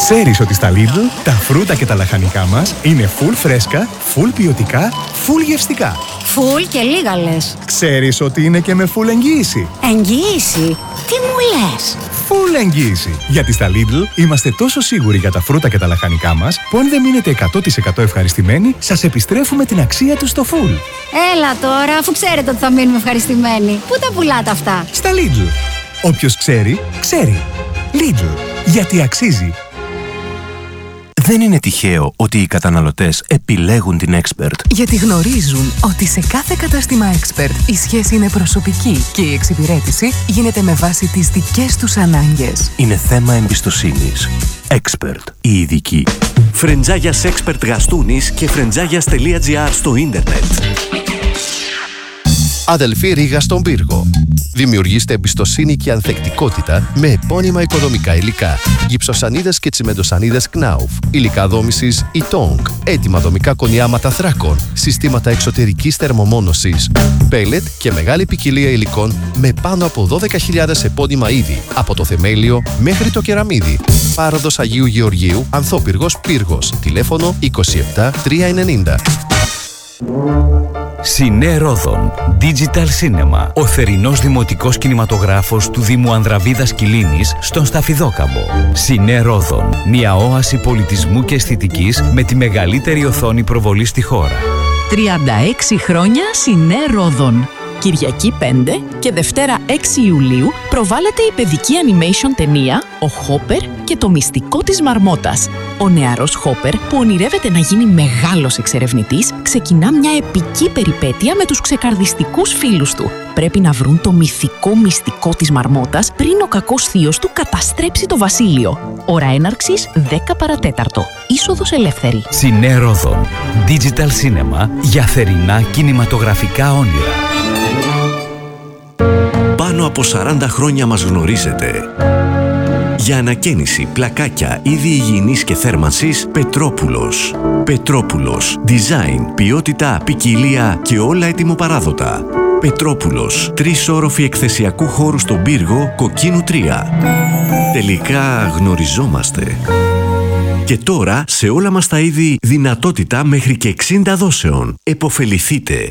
Ξέρεις ότι στα Lidl τα φρούτα και τα λαχανικά μας είναι full φρέσκα, full ποιοτικά, full γευστικά. Full και λίγα λες. Ξέρεις ότι είναι και με full εγγύηση. Εγγύηση? Τι μου λες? Full εγγύηση. Γιατί στα Lidl είμαστε τόσο σίγουροι για τα φρούτα και τα λαχανικά μας που αν δεν μείνετε 100% ευχαριστημένοι, σας επιστρέφουμε την αξία τους στο full. Έλα τώρα, αφού ξέρετε ότι θα μείνουμε ευχαριστημένοι. Πού τα πουλάτε αυτά? Στα Lidl. Όποιος ξέρει, ξέρει. Lidl. Γιατί αξίζει. Δεν είναι τυχαίο ότι οι καταναλωτές επιλέγουν την Expert. Γιατί γνωρίζουν ότι σε κάθε κατάστημα Expert η σχέση είναι προσωπική και η εξυπηρέτηση γίνεται με βάση τις δικές τους ανάγκες. Είναι θέμα εμπιστοσύνης. Expert. Η ειδική. Φρεντζάγιας Expert Γαστούνης και φρεντζάγιας.gr στο ίντερνετ. Αδελφή Ρήγα στον Πύργο. Δημιουργήστε εμπιστοσύνη και ανθεκτικότητα με επώνυμα οικοδομικά υλικά. Γυψοσανίδες και τσιμεντοσανίδες Knauf. Υλικά δόμησης Itong. Έτοιμα δομικά κονιάματα θράκων. Συστήματα εξωτερικής θερμομόνωσης. Πέλετ και μεγάλη ποικιλία υλικών με πάνω από 12.000 επώνυμα είδη. Από το θεμέλιο μέχρι το κεραμίδι. Πάροδος Αγίου Γεωργίου, Ανθόπυργος Πύργος. Τηλέφωνο 27 390. Σινέ Ρόδον Digital Cinema. Ο θερινός δημοτικός κινηματογράφος του Δήμου Ανδραβίδας Κιλίνης στον Σταφιδόκαμπο. Σινέ Ρόδον. Μια όαση πολιτισμού και αισθητικής με τη μεγαλύτερη οθόνη προβολή στη χώρα. 36 χρόνια Σινέ Ρόδον. Κυριακή 5 και Δευτέρα 6 Ιουλίου προβάλλεται η παιδική animation ταινία «Ο Χόπερ και το μυστικό της Μαρμότας». Ο νεαρός Χόπερ, που ονειρεύεται να γίνει μεγάλος εξερευνητής, ξεκινά μια επική περιπέτεια με τους ξεκαρδιστικούς φίλους του. Πρέπει να βρουν το μυθικό μυστικό της Μαρμότας πριν ο κακός θείος του καταστρέψει το βασίλειο. Ώρα έναρξης 10 παρατέταρτο. Είσοδος ελεύθερη. Σινέ Ρόδον Digital Cinema για θερινά κινηματογραφικά όνειρα. Πάνω από 40 χρόνια μας γνωρίζετε. Για ανακαίνιση, πλακάκια, είδη υγιεινής και θέρμανσης, Πετρόπουλος. Πετρόπουλος. Design, ποιότητα, ποικιλία και όλα ετοιμοπαράδοτα. Πετρόπουλος. 3 όροφοι εκθεσιακού χώρου στον Πύργο, Κοκκίνου 3. Τελικά γνωριζόμαστε. Και τώρα, σε όλα μας τα είδη, δυνατότητα μέχρι και 60 δόσεων. Εποφεληθείτε.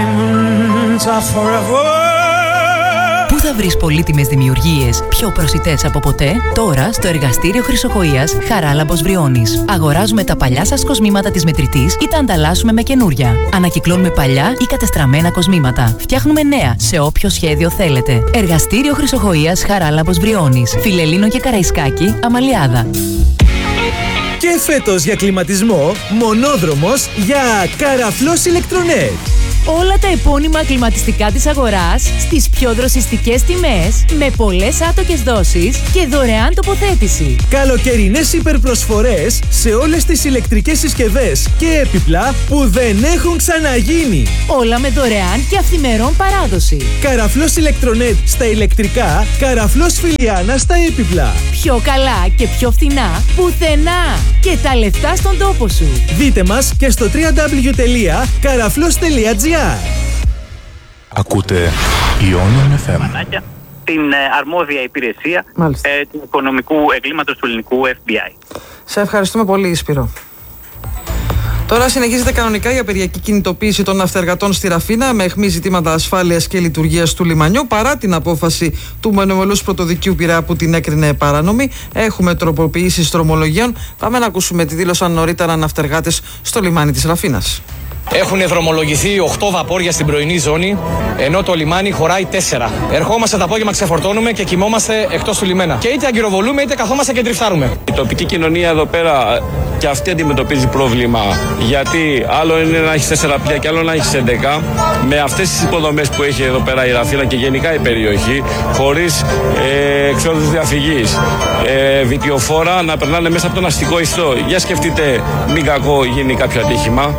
Πού θα βρεις πολύτιμες δημιουργίες πιο προσιτές από ποτέ? Τώρα στο εργαστήριο Χρυσοχοΐας Χαράλαμπος Βριώνης. Αγοράζουμε τα παλιά σας κοσμήματα της μετρητής ή τα ανταλλάσσουμε με καινούρια. Ανακυκλώνουμε παλιά ή κατεστραμμένα κοσμήματα. Φτιάχνουμε νέα σε όποιο σχέδιο θέλετε. Εργαστήριο Χρυσοχοΐας Χαράλαμπος Βριώνης. Φιλελλήνο και Καραϊσκάκη, Αμαλιάδα. Και φέτος για κλιματισμό, μονόδρομος για Καραφλός Ηλεκτρονέτ. Όλα τα επώνυμα κλιματιστικά της αγοράς στις πιο δροσιστικές τιμές, με πολλές άτοκες δόσεις και δωρεάν τοποθέτηση. Καλοκαιρινές υπερπροσφορές σε όλες τις ηλεκτρικές συσκευές και έπιπλα που δεν έχουν ξαναγίνει. Όλα με δωρεάν και αυθημερών παράδοση. Καραφλός Ηλεκτρονέτ στα ηλεκτρικά, Καραφλός Φιλιάνα στα έπιπλα. Πιο καλά και πιο φθηνά πουθενά. Και τα λεφτά στον τόπο σου. Δείτε μας και στο www.karaflos.gr. Ακούτε Ionian FM. Την αρμόδια υπηρεσία του οικονομικού εγκλήματος του ελληνικού FBI. Σε ευχαριστούμε πολύ, Σπύρο. Τώρα συνεχίζεται κανονικά η απεργιακή κινητοποίηση των ναυτεργατών στη Ραφίνα με αιχμή ζητήματα ασφάλειας και λειτουργίας του λιμανιού παρά την απόφαση του Μονομελούς Πρωτοδικείου Πειραιά που την έκρινε παράνομη. Έχουμε τροποποιήσεις δρομολογίων. Πάμε να ακούσουμε τι δήλωσαν νωρίτερα ναυτεργάτες στο λιμάνι της Ραφίνας. Έχουν δρομολογηθεί 8 βαπόρια στην πρωινή ζώνη, ενώ το λιμάνι χωράει 4. Ερχόμαστε το απόγευμα, ξεφορτώνουμε και κοιμόμαστε εκτός του λιμένα. Και είτε αγκυροβολούμε είτε καθόμαστε και τριφτάρουμε. Η τοπική κοινωνία εδώ πέρα και αυτή αντιμετωπίζει πρόβλημα. Γιατί άλλο είναι να έχει 4 πλοία και άλλο να έχει 11. Με αυτές τις υποδομές που έχει εδώ πέρα η Ραφίνα και γενικά η περιοχή, χωρίς εξόδους διαφυγής, βιτιοφόρα να περνάνε μέσα από τον αστικό ιστό. Για σκεφτείτε, μην κακό γίνει κάποιο ατύχημα.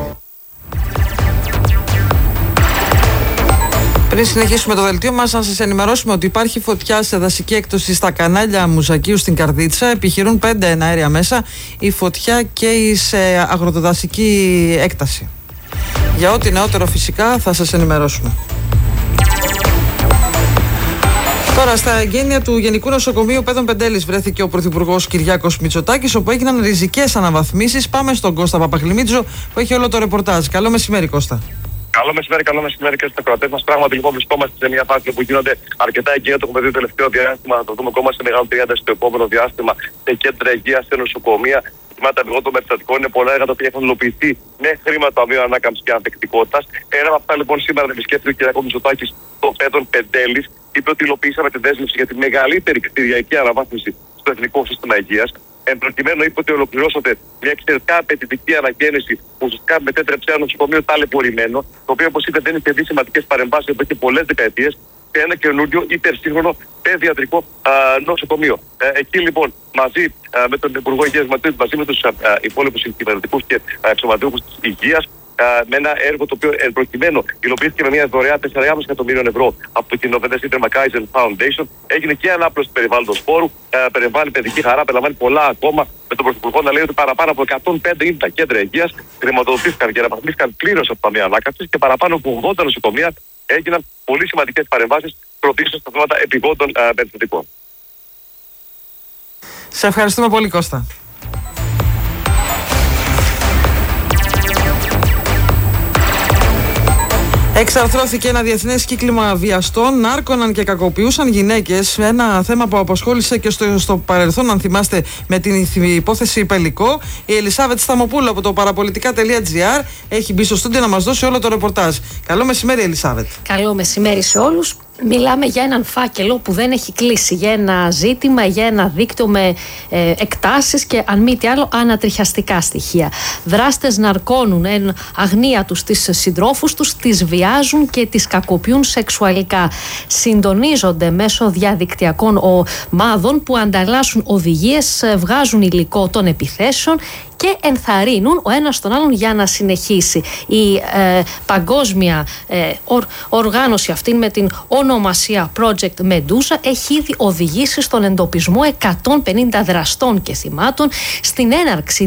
Πριν συνεχίσουμε το δελτίο μας, να σας ενημερώσουμε ότι υπάρχει φωτιά σε δασική έκπτωση στα κανάλια Μουζακίου στην Καρδίτσα. Επιχειρούν 5 εναέρια μέσα. Η φωτιά καίει σε αγροτοδασική έκταση. Για ό,τι νεότερο φυσικά θα σας ενημερώσουμε. Τώρα, στα εγγένεια του Γενικού Νοσοκομείου Πέδων Πεντέλης βρέθηκε ο Πρωθυπουργός Κυριάκος Μητσοτάκης, όπου έγιναν ριζικές αναβαθμίσεις. Πάμε στον Κώστα Παπαχλημίτζο, που έχει όλο το ρεπορτάζ. Καλό μεσημέρι, Κώστα. Καλό μεσημέρι και στους ακροατές μας. Πράγματι, λοιπόν, βρισκόμαστε σε μια φάση που γίνονται αρκετά εγγένεια. Το έχουμε δει το τελευταίο διάστημα. Θα το δούμε ακόμα σε μεγάλη ένταση στο επόμενο διάστημα σε κέντρα υγείας, σε νοσοκομεία. Μάτα των μεταστατικών είναι πολλά έργα τα οποία έχουν υλοποιηθεί με χρήματα ταμείων ανάκαμψης και ανθεκτικότητας. Ένα από αυτά, λοιπόν, σήμερα επισκέφθηκε ο κ. Μητσοτάκης των Πέδων Πεντέλης. Είπε ότι υλοποιήσαμε τη δέσμευση για τη μεγαλύτερη κτηριακή αναβάθμιση στο εθνικό σύστημα υγείας. Εν προκειμένου, είπε ότι ολοκληρώσατε μια εξαιρετικά απαιτητική αναγέννηση που ουσιαστικά μετέτρεψε ένα νοσοκομείο ταλαιπωρημένο, το οποίο, όπως είπε, δεν είχε δει σημαντικές παρεμβάσεις εδώ και πολλές δεκαετίες, σε ένα καινούριο υπερσύγχρονο παιδιατρικό νοσοκομείο. Εκεί, λοιπόν, μαζί με τον Υπουργό Υγείας, μαζί με τους υπόλοιπους κυβερνητικούς και αξιωματούχους της υγείας, με ένα έργο το οποίο εν προκειμένου υλοποιήθηκε με μια δωρεά 4,5 εκατομμύριων ευρώ από το κοινοβουλευτικό Ίδρυμα Kaizen Foundation. Έγινε και ανάπλωση του περιβάλλοντος χώρου, περιλαμβάνει παιδική χαρά, περιλαμβάνει πολλά ακόμα. Με τον Πρωθυπουργό να λέει ότι παραπάνω από 105 είναι τα κέντρα υγείας, χρηματοδοτήθηκαν και αναβαθμίστηκαν πλήρως από τα Ταμεία Ανάκαμψης και παραπάνω από 80 νοσοκομεία έγιναν πολύ σημαντικές παρεμβάσεις προωθήσεως στα θέματα επιγόντων περιστατικών. Σε ευχαριστούμε πολύ, Κώστα. Εξαρθρώθηκε ένα διεθνές κύκλημα βιαστών, νάρκωναν και κακοποιούσαν γυναίκες. Ένα θέμα που απασχόλησε και στο παρελθόν, αν θυμάστε, με την υπόθεση Πελικό. Η Ελισάβετ Σταμοπούλου από το παραπολιτικά.gr έχει μπει στο στούντιο να μας δώσει όλο το ρεπορτάζ. Καλό μεσημέρι, Ελισάβετ. Καλό μεσημέρι σε όλους. Μιλάμε για έναν φάκελο που δεν έχει κλείσει, για ένα ζήτημα, για ένα δίκτυο με εκτάσεις και, αν μη τι άλλο, ανατριχιαστικά στοιχεία. Δράστες ναρκώνουν αγνία τους τις συντρόφους τους, τις βιάζουν και τις κακοποιούν σεξουαλικά. Συντονίζονται μέσω διαδικτυακών ομάδων που ανταλλάσσουν οδηγίες, βγάζουν υλικό των επιθέσεων και ενθαρρύνουν ο ένας τον άλλον για να συνεχίσει. Η παγκόσμια οργάνωση αυτή με την ονομασία Project Medusa έχει ήδη οδηγήσει στον εντοπισμό 150 δραστών και θυμάτων, στην έναρξη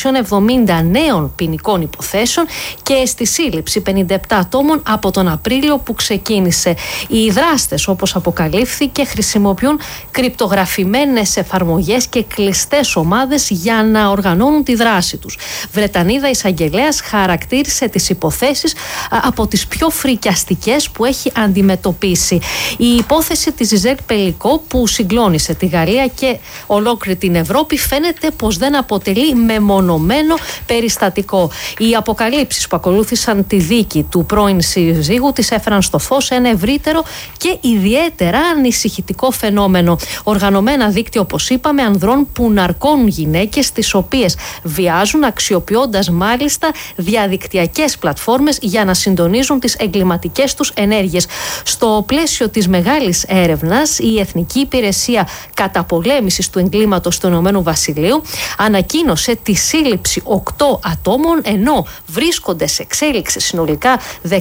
270 νέων ποινικών υποθέσεων και στη σύλληψη 57 ατόμων από τον Απρίλιο που ξεκίνησε. Οι δράστες, όπως αποκαλύφθηκε, χρησιμοποιούν κρυπτογραφημένες εφαρμογές και κλειστές ομάδες για να οργανώνουν τη δράση τους. Βρετανίδα εισαγγελέας χαρακτήρισε τις υποθέσεις από τις πιο φρικιαστικές που έχει αντιμετωπίσει. Η υπόθεση της Ζιζέλ Πελικό, που συγκλώνησε τη Γαλλία και ολόκληρη την Ευρώπη, φαίνεται πως δεν αποτελεί μεμονωμένο περιστατικό. Οι αποκαλύψεις που ακολούθησαν τη δίκη του πρώην συζύγου της έφεραν στο φως ένα ευρύτερο και ιδιαίτερα ανησυχητικό φαινόμενο. Οργανωμένα δίκτυα, όπως είπαμε, ανδρών που ναρκώνουν γυναίκες, τις οποίες βιάζουν, αξιοποιώντας μάλιστα διαδικτυακές πλατφόρμες για να συντονίζουν τις εγκληματικές τους ενέργειες. Στο πλαίσιο της μεγάλης έρευνας, η Εθνική Υπηρεσία Καταπολέμησης του Εγκλήματος του Ηνωμένου Βασιλείου ανακοίνωσε τη σύλληψη 8 ατόμων, ενώ βρίσκονται σε εξέλιξη συνολικά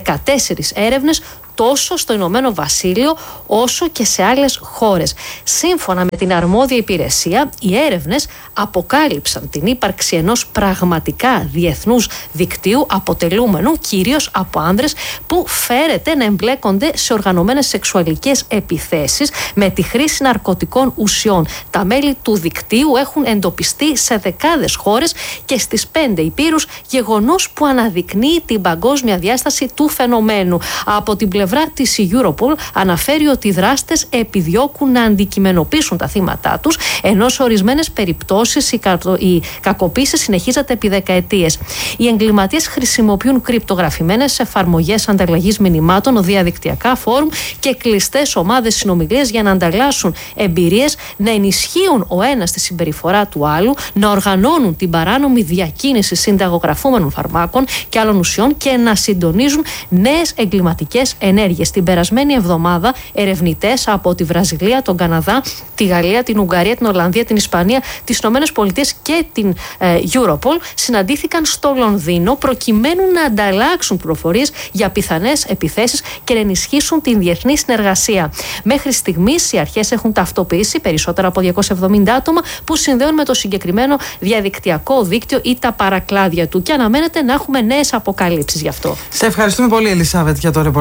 14 έρευνες τόσο στο Ηνωμένο Βασίλειο όσο και σε άλλες χώρες. Σύμφωνα με την αρμόδια υπηρεσία, οι έρευνες αποκάλυψαν την ύπαρξη ενός πραγματικά διεθνούς δικτύου αποτελούμενου κυρίως από άνδρες που φέρεται να εμπλέκονται σε οργανωμένες σεξουαλικές επιθέσεις με τη χρήση ναρκωτικών ουσιών. Τα μέλη του δικτύου έχουν εντοπιστεί σε δεκάδες χώρες και στις 5 υπήρους, γεγονός που αναδεικνύει την παγκόσμια διάσταση του φαινομένου. Από την πλευρά της Europol αναφέρει ότι οι δράστες επιδιώκουν να αντικειμενοποιήσουν τα θύματα τους, ενώ σε ορισμένες περιπτώσεις η κακοποίηση συνεχίζεται επί δεκαετίες. Οι εγκληματίες χρησιμοποιούν κρυπτογραφημένες εφαρμογές ανταλλαγής μηνυμάτων, διαδικτυακά φόρουμ και κλειστές ομάδες συνομιλίες για να ανταλλάσσουν εμπειρίες, να ενισχύουν ο ένας τη συμπεριφορά του άλλου, να οργανώνουν την παράνομη διακίνηση συνταγογραφούμενων φαρμάκων και άλλων ουσιών και να συντονίζουν νέες εγκληματικές ενέργειες. Την περασμένη εβδομάδα, ερευνητές από τη Βραζιλία, τον Καναδά, τη Γαλλία, την Ουγγαρία, την Ολλανδία, την Ισπανία, τις Ηνωμένες Πολιτείες και την Europol συναντήθηκαν στο Λονδίνο προκειμένου να ανταλλάξουν πληροφορίες για πιθανές επιθέσεις και να ενισχύσουν την διεθνή συνεργασία. Μέχρι στιγμής, οι αρχές έχουν ταυτοποιήσει περισσότερα από 270 άτομα που συνδέουν με το συγκεκριμένο διαδικτυακό δίκτυο ή τα παρακλάδια του, και αναμένεται να έχουμε νέες αποκαλύψεις γι' αυτό. Σε ευχαριστούμε πολύ, Ελισάβετ, για το ρεπορτάζ.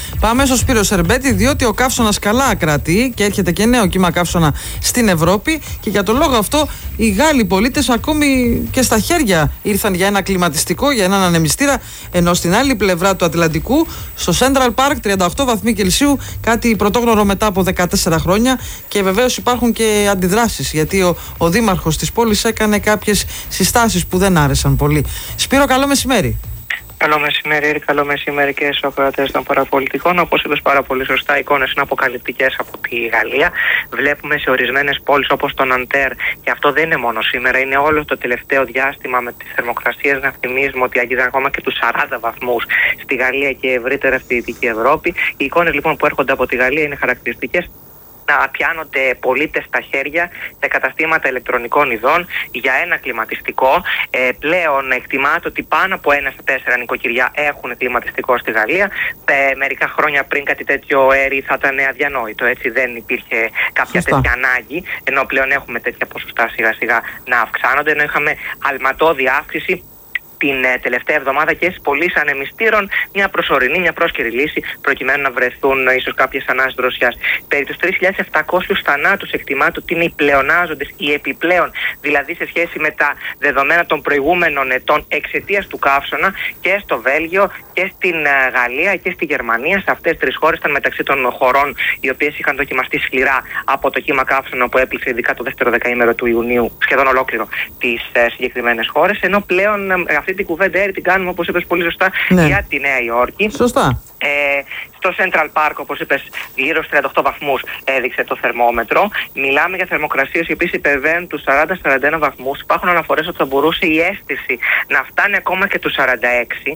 Πάμε στο Σπύρο Σερμπέτη, διότι ο καύσωνας καλά κρατεί και έρχεται και νέο κύμα καύσωνα στην Ευρώπη. Και για τον λόγο αυτό, οι Γάλλοι πολίτες ακόμη και στα χέρια ήρθαν για ένα κλιματιστικό, για έναν ανεμιστήρα. Ενώ στην άλλη πλευρά του Ατλαντικού, στο Central Park, 38 βαθμοί Κελσίου, κάτι πρωτόγνωρο μετά από 14 χρόνια. Και βεβαίως υπάρχουν και αντιδράσεις, γιατί ο δήμαρχος της πόλης έκανε κάποιες συστάσεις που δεν άρεσαν πολύ. Σπύρο, καλό μεσημέρι. Καλό μεσημέρι, καλό μεσημέρι και στους ακροατές των παραπολιτικών. Όπως είπες πάρα πολύ σωστά, οι εικόνες είναι αποκαλυπτικές από τη Γαλλία. Βλέπουμε σε ορισμένες πόλεις όπως το Ναντέρ, και αυτό δεν είναι μόνο σήμερα, είναι όλο το τελευταίο διάστημα με τις θερμοκρασίες, να θυμίζουμε ότι αγγίζαν ακόμα και τους 40 βαθμούς στη Γαλλία και ευρύτερα στη Δυτική Ευρώπη. Οι εικόνες λοιπόν που έρχονται από τη Γαλλία είναι χαρακτηριστικές. Να πιάνονται πολίτες στα χέρια σε καταστήματα ηλεκτρονικών ειδών για ένα κλιματιστικό. Πλέον εκτιμάται ότι πάνω από 1 στα 4 νοικοκυριά έχουν κλιματιστικό στη Γαλλία. Μερικά χρόνια πριν κάτι τέτοιο θα ήταν αδιανόητο. Έτσι δεν υπήρχε κάποια τέτοια ανάγκη, ενώ πλέον έχουμε τέτοια ποσοστά σιγά σιγά να αυξάνονται, ενώ είχαμε αλματώδη αύξηση την τελευταία εβδομάδα και στις πωλήσεις ανεμιστήρων, μια προσωρινή, μια πρόσκαιρη λύση, προκειμένου να βρεθούν ίσως κάποιες ανάσεις δροσιάς. Περί τους 3.700 θανάτους εκτιμάται ότι είναι οι πλεονάζοντες, οι επιπλέον, δηλαδή σε σχέση με τα δεδομένα των προηγούμενων ετών εξαιτίας του καύσωνα, και στο Βέλγιο και στην Γαλλία και στη Γερμανία. Σε αυτές τις τρεις χώρες ήταν μεταξύ των χωρών οι οποίες είχαν δοκιμαστεί σκληρά από το κύμα καύσωνα που έπληξε ειδικά το δεύτερο δεκαήμερο του Ιουνίου, σχεδόν ολόκληρο τις συγκεκριμένες χώρες. Ενώ πλέον αυτή την κουβέντα την κάνουμε, όπως είπες πολύ σωστά, για τη Νέα Υόρκη. Σωστά. Στο Central Park, όπως είπες, γύρω στους 38 βαθμούς έδειξε το θερμόμετρο. Μιλάμε για θερμοκρασίες οι οποίες υπερβαίνουν τους 40-41 βαθμούς. Υπάρχουν αναφορές ότι θα μπορούσε η αίσθηση να φτάνει ακόμα και τους 46.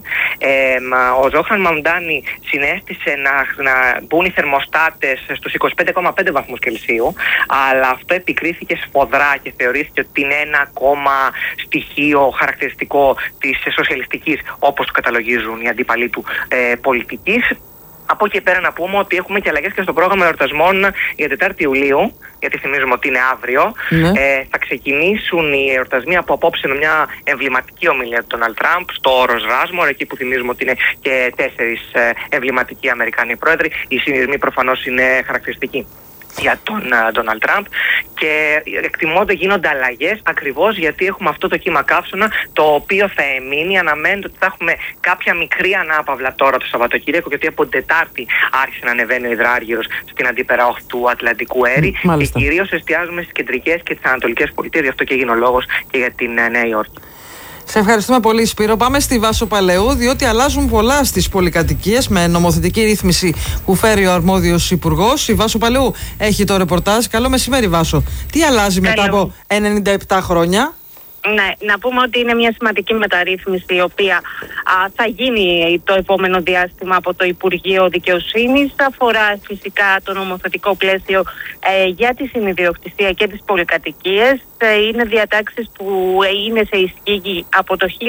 Ο Ζόχαν Μαμντάνι συνέστησε να μπουν οι θερμοστάτες στους 25,5 βαθμούς Κελσίου, αλλά αυτό επικρίθηκε σφοδρά και θεωρήθηκε ότι είναι ένα ακόμα στοιχείο χαρακτηριστικό της σοσιαλιστικής, όπως το καταλογίζουν οι αντίπαλοι του πολιτικής. Από εκεί πέρα να πούμε ότι έχουμε και αλλαγές και στο πρόγραμμα εορτασμών για 4η Ιουλίου, γιατί θυμίζουμε ότι είναι αύριο. Θα ξεκινήσουν οι εορτασμοί από απόψε με μια εμβληματική ομιλία του Ντόναλντ Τραμπ στο όρος Ράσμορ, εκεί που θυμίζουμε ότι είναι και 4 εμβληματικοί Αμερικανοί πρόεδροι. Οι συνειρμοί προφανώς είναι χαρακτηριστικοί για τον Ντόναλντ Τραμπ, και εκτιμώνται γίνονται αλλαγές ακριβώς γιατί έχουμε αυτό το κύμα καύσωνα, το οποίο θα εμείνει. Αναμένεται ότι θα έχουμε κάποια μικρή ανάπαυλα τώρα το Σαββατοκύριακο, γιατί από την Τετάρτη άρχισε να ανεβαίνει ο υδράργυρος στην αντίπερα όχθη του Ατλαντικού αέρη, και κυρίως εστιάζουμε στις κεντρικές και τις ανατολικές πολιτείες, γι' αυτό και έγινε ο λόγος και για την Νέα Υόρκη. Σε ευχαριστούμε πολύ, Σπύρο. Πάμε στη Βάσο Παλαιού, διότι αλλάζουν πολλά στις πολυκατοικίες με νομοθετική ρύθμιση που φέρει ο αρμόδιος υπουργός. Η Βάσο Παλαιού έχει το ρεπορτάζ. Καλό μεσημέρι, Βάσο. Τι αλλάζει μετά από 97 χρόνια? Ναι, να πούμε ότι είναι μια σημαντική μεταρρύθμιση η οποία θα γίνει το επόμενο διάστημα από το Υπουργείο Δικαιοσύνης. Αφορά φυσικά το νομοθετικό πλαίσιο για τη συνειδιοκτησία και τις πολυκατοικίες. Είναι διατάξεις που είναι σε ισχύ από το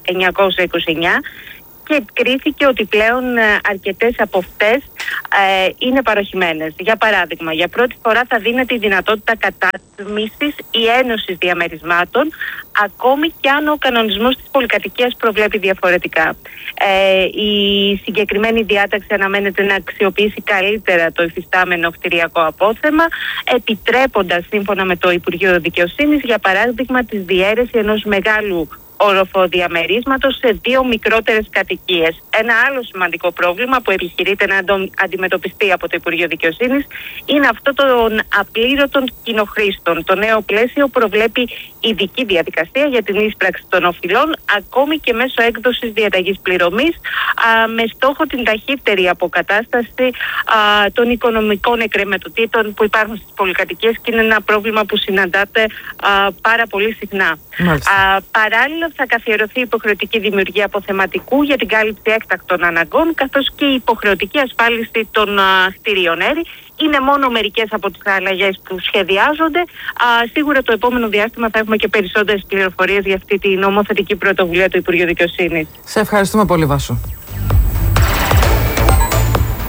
1929 και κρίθηκε ότι πλέον αρκετές από αυτές είναι παροχημένες. Για παράδειγμα, για πρώτη φορά θα δίνεται η δυνατότητα κατάτμισης ή ένωσης διαμερισμάτων, ακόμη και αν ο κανονισμός της πολυκατοικίας προβλέπει διαφορετικά. Η συγκεκριμένη διάταξη αναμένεται να αξιοποιήσει καλύτερα το υφιστάμενο κτηριακό απόθεμα, επιτρέποντας, σύμφωνα με το Υπουργείο Δικαιοσύνης, για παράδειγμα, τη διαίρεση ενός μεγάλου όροφο διαμερίσματος σε 2 μικρότερες κατοικίες. Ένα άλλο σημαντικό πρόβλημα που επιχειρείται να αντιμετωπιστεί από το Υπουργείο Δικαιοσύνης είναι αυτό των απλήρωτων κοινοχρήστων. Το νέο πλαίσιο προβλέπει ειδική διαδικασία για την εισπράξη των οφειλών, ακόμη και μέσω έκδοσης διαταγής πληρωμής, με στόχο την ταχύτερη αποκατάσταση των οικονομικών εκκρεμετοτήτων που υπάρχουν στις πολυκατοικίες, και είναι ένα πρόβλημα που συναντάται πάρα πολύ συχνά. Παράλληλα, θα καθιερωθεί υποχρεωτική δημιουργία αποθεματικού για την κάλυψη έκτακτων αναγκών, καθώς και η υποχρεωτική ασφάλιση των κτηρίων έρη. Είναι μόνο μερικές από τις αλλαγές που σχεδιάζονται. Σίγουρα το επόμενο διάστημα θα έχουμε και περισσότερες πληροφορίες για αυτή τη νομοθετική πρωτοβουλία του Υπουργείου Δικαιοσύνης. Σε ευχαριστούμε πολύ, Βάσο.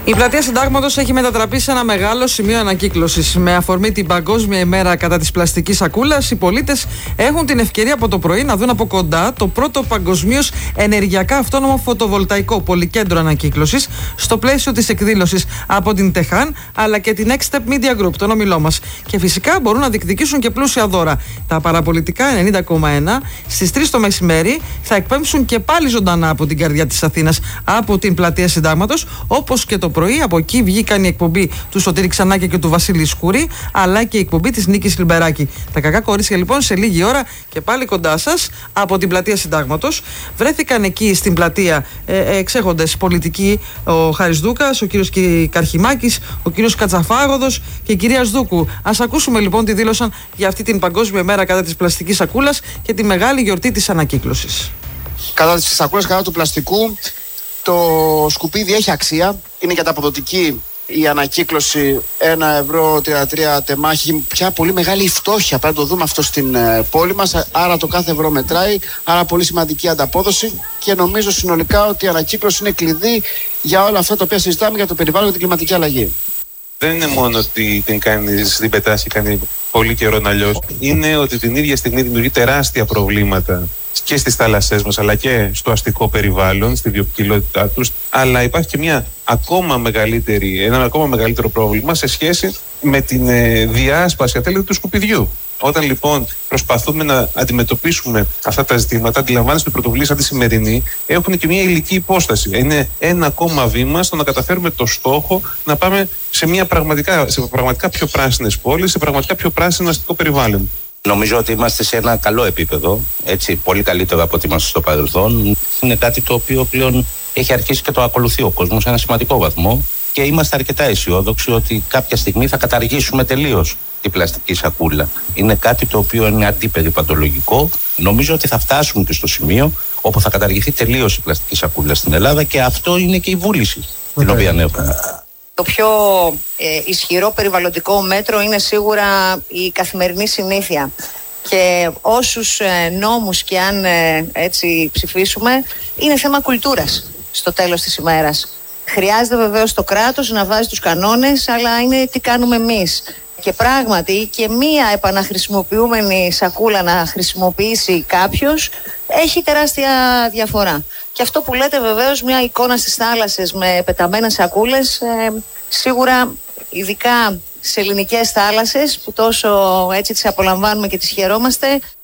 Η πλατεία Συντάγματος έχει μετατραπεί σε ένα μεγάλο σημείο ανακύκλωσης. Με αφορμή την Παγκόσμια ημέρα κατά της πλαστικής σακούλας, οι πολίτες έχουν την ευκαιρία από το πρωί να δουν από κοντά το πρώτο παγκοσμίως ενεργειακά αυτόνομο φωτοβολταϊκό πολυκέντρο ανακύκλωσης στο πλαίσιο της εκδήλωσης από την Τεχάν αλλά και την Next Step Media Group, τον όμιλό μας. Και φυσικά μπορούν να διεκδικήσουν και πλούσια δώρα. Τα παραπολιτικά 90,1 στις 3 το μεσημέρι θα εκπέμψουν και πάλι ζωντανά από την καρδιά της Αθήνας, από την πλατεία Συντάγματος, όπως και το πρωί. Από εκεί βγήκαν η εκπομπή του Σωτήρη Ξανάκη και του Βασίλη Σκούρη, αλλά και η εκπομπή της Νίκης Λιμπεράκη. Τα κακά κορίτσια λοιπόν σε λίγη ώρα και πάλι κοντά σας από την πλατεία Συντάγματος. Βρέθηκαν εκεί στην πλατεία εξέχοντες πολιτικοί, ο Χάρης Δούκας, ο κύριος Καρχημάκης, ο κύριος Κατσαφάγοδος και η κυρία Σδούκου. Ας ακούσουμε λοιπόν τι δήλωσαν για αυτή την Παγκόσμια μέρα κατά της πλαστικής σακούλας και τη μεγάλη γιορτή της ανακύκλωσης. Κατά της σακούλας, κατά του πλαστικού, το σκουπίδι έχει αξία, είναι και ανταποδοτική η ανακύκλωση. 1,33 τεμάχη, πια πολύ μεγάλη φτώχεια. Πρέπει να το δούμε αυτό στην πόλη μας. Άρα το κάθε ευρώ μετράει, άρα πολύ σημαντική ανταπόδοση. Και νομίζω συνολικά ότι η ανακύκλωση είναι κλειδί για όλα αυτά τα οποία συζητάμε για το περιβάλλον και την κλιματική αλλαγή. Δεν είναι μόνο ότι την πετάς και κάνει πολύ καιρό να λιώσει. Είναι ότι την ίδια στιγμή δημιουργεί τεράστια προβλήματα και στις θάλασσές μας, αλλά και στο αστικό περιβάλλον, στη βιοποικιλότητά τους. Αλλά υπάρχει και ένα ακόμα μεγαλύτερο πρόβλημα σε σχέση με την διάσπαση, αν θέλετε, του σκουπιδιού. Όταν λοιπόν προσπαθούμε να αντιμετωπίσουμε αυτά τα ζητήματα, αντιλαμβάνεστε ότι οι πρωτοβουλίες σαν τη σημερινή έχουν και μια υλική υπόσταση. Είναι ένα ακόμα βήμα στο να καταφέρουμε το στόχο να πάμε σε πραγματικά πιο πράσινες πόλεις, σε πραγματικά πιο πράσινο αστικό περιβάλλον. Νομίζω ότι είμαστε σε ένα καλό επίπεδο, έτσι, πολύ καλύτερο από ό,τι είμαστε στο παρελθόν. Είναι κάτι το οποίο πλέον έχει αρχίσει και το ακολουθεί ο κόσμος σε ένα σημαντικό βαθμό και είμαστε αρκετά αισιόδοξοι ότι κάποια στιγμή θα καταργήσουμε τελείως την πλαστική σακούλα. Είναι κάτι το οποίο είναι αντιπεριβαλλοντολογικό. Νομίζω ότι θα φτάσουμε και στο σημείο όπου θα καταργηθεί τελείως η πλαστική σακούλα στην Ελλάδα και αυτό είναι και η βούληση την οποία έχουμε. Το πιο ισχυρό περιβαλλοντικό μέτρο είναι σίγουρα η καθημερινή συνήθεια. Και όσους νόμους και αν έτσι ψηφίσουμε, είναι θέμα κουλτούρας στο τέλος της ημέρας. Χρειάζεται βεβαίως το κράτος να βάζει τους κανόνες, αλλά είναι τι κάνουμε εμείς. Και πράγματι και μία επαναχρησιμοποιούμενη σακούλα να χρησιμοποιήσει κάποιος έχει τεράστια διαφορά. Και αυτό που λέτε βεβαίως, μια εικόνα στις θάλασσες με πεταμένες σακούλες, σίγουρα ειδικά σε ελληνικές θάλασσες που τόσο έτσι τις απολαμβάνουμε και τις χαιρόμαστε.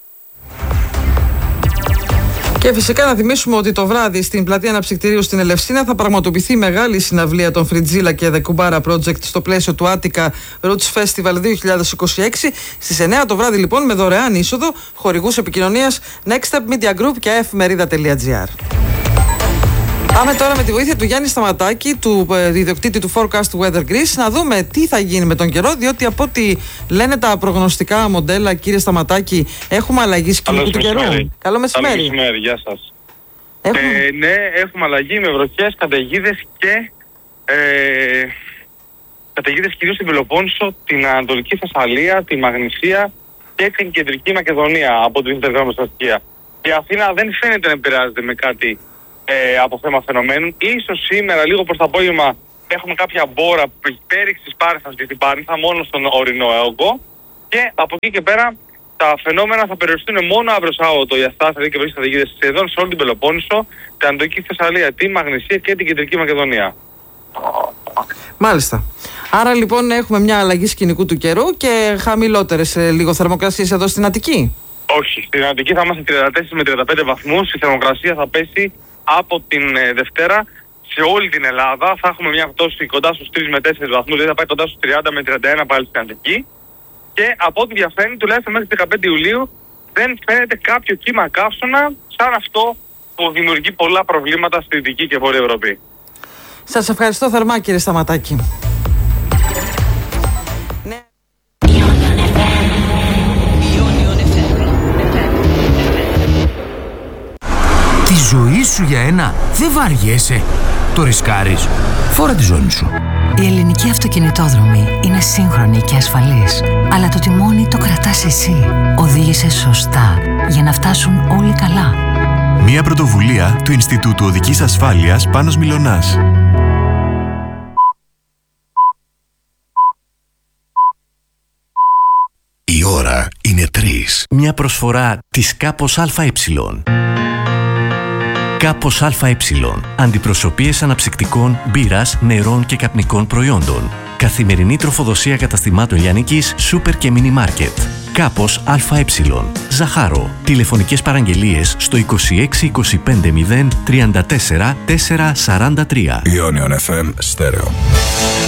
Και φυσικά να θυμίσουμε ότι το βράδυ στην πλατεία Αναψυκτηρίου στην Ελευσίνα θα πραγματοποιηθεί μεγάλη συναυλία των Φριτζίλα και The Kumbara Project στο πλαίσιο του Attica Roots Festival 2026. Στις 9 το βράδυ λοιπόν με δωρεάν είσοδο, χορηγούς επικοινωνίας Next Step Media Group και efmerida.gr. Πάμε τώρα με τη βοήθεια του Γιάννη Σταματάκη, του ιδιοκτήτη του Forecast Weather Greece, να δούμε τι θα γίνει με τον καιρό, διότι από ό,τι λένε τα προγνωστικά μοντέλα, κύριε Σταματάκη, έχουμε αλλαγή σκηνικού του καιρού. Καλό μεσημέρι. Καλό μεσημέρι, γεια σας. Ναι, έχουμε αλλαγή με βροχές, καταιγίδες και καταιγίδες κυρίως στην Πελοπόννησο, την Ανατολική Θεσσαλία, τη Μαγνησία και την Κεντρική Μακεδονία από την Ιντερνετ στρατηγία. Η Αθήνα δεν φαίνεται να επηρεάζεται με κάτι από θέμα φαινομένων. Ίσως σήμερα, λίγο προς το απόγευμα, έχουμε κάποια μπόρα πέριξης Πάρνηθας και την Πάρνηθα μόνο στον ορεινό όγκο. Και από εκεί και πέρα τα φαινόμενα θα περιοριστούν μόνο αύριο Σάββατο. Η αστάθεια και βροχές καταιγίδες σχεδόν σε όλη την Πελοπόννησο, την Ανατολική Θεσσαλία, τη Μαγνησία και την Κεντρική Μακεδονία. Μάλιστα. Άρα λοιπόν έχουμε μια αλλαγή σκηνικού του καιρού και χαμηλότερες λίγο θερμοκρασίες εδώ στην Αττική. Όχι, στην Αττική θα είμαστε 34 με 35 βαθμούς. Η θερμοκρασία θα πέσει από την Δευτέρα σε όλη την Ελλάδα. Θα έχουμε μια πτώση κοντά στους 3 με 4 βαθμούς, δηλαδή θα πάει κοντά στους 30 με 31 πάλι στην Αττική. Και από ό,τι διαφαίνεται, τουλάχιστον μέχρι 15 Ιουλίου, δεν φαίνεται κάποιο κύμα καύσωνα σαν αυτό που δημιουργεί πολλά προβλήματα στη Δυτική και Βόρεια Ευρώπη. Σας ευχαριστώ θερμά, κύριε Σταματάκη. Τη ζωή σου για ένα δεν βαριέσαι. Το ρισκάρεις. Φόρα τη ζώνη σου. Η ελληνική αυτοκινητόδρομη είναι σύγχρονη και ασφαλής. Αλλά το τιμόνι το κρατάς εσύ. Οδήγησε σωστά για να φτάσουν όλοι καλά. Μια πρωτοβουλία του Ινστιτούτου Οδικής Ασφάλειας Πάνος Μιλωνάς. Τώρα είναι 3. Μια προσφορά της Κάπος ΑΕ. Κάπος ΑΕ. Αντιπροσωπείες αναψυκτικών, μπύρας, νερών και καπνικών προϊόντων. Καθημερινή τροφοδοσία καταστημάτων λιανικής, σούπερ και μίνι μάρκετ. Κάπος ΑΕ. Ζαχάρο. Τηλεφωνικές παραγγελίες στο 26 25 0 34 443. Ionion FM Stereo.